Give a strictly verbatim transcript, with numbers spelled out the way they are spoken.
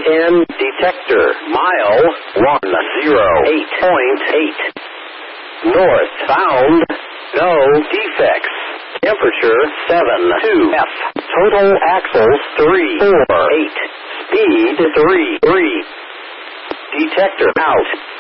ten. Detector. Mile one zero eight point eight. North. Found. No defects. Temperature seven two F. Total axles three four eight. Speed three three. Detector out.